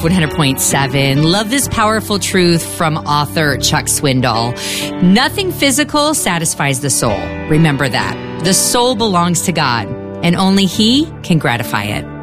100.7. Love this powerful truth from author Chuck Swindoll. Nothing physical satisfies the soul. Remember that. The soul belongs to God, and only He can gratify it.